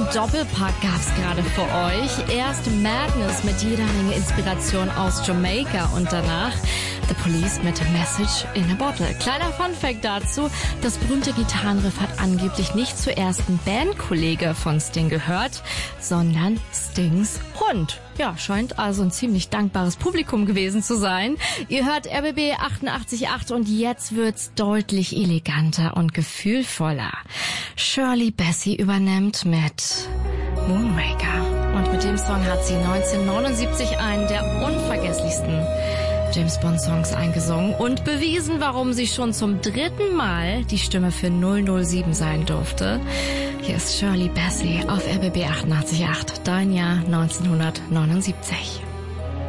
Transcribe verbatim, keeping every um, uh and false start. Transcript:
Doppelpack gab's gerade für euch. Erst Madness mit jeder Menge Inspiration aus Jamaika und danach The Police mit Message in a Bottle. Kleiner Funfact dazu, das berühmte Gitarrenriff hat angeblich nicht zuerst ein Bandkollege von Sting gehört, sondern Stings Hund. Ja, scheint also ein ziemlich dankbares Publikum gewesen zu sein. Ihr hört R B B achtundachtzig Komma acht und jetzt wird's deutlich eleganter und gefühlvoller. Shirley Bassey übernimmt mit Moonraker. Und mit dem Song hat sie neunzehnhundertneunundsiebzig einen der unvergesslichsten James-Bond-Songs eingesungen und bewiesen, warum sie schon zum dritten Mal die Stimme für null null sieben sein durfte. Hier ist Shirley Bassey auf R B B achtundachtzig Komma acht, dein Jahr neunzehnhundertneunundsiebzig.